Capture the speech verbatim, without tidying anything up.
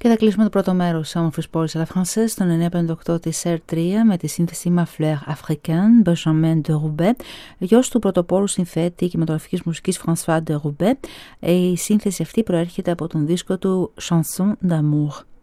Και θα κλείσουμε το πρώτο μέρος της όμορφης πόλης à la française στον εννιακόσια πενήντα οκτώ της Air τρία με τη σύνθεση Ma Fleur Africaine, Benjamin de Roubaix, γιος του πρωτοπόρου συνθέτη κινηματογραφικής μουσικής François de Roubaix. Η σύνθεση αυτή προέρχεται από τον δίσκο του Chanson d'amour.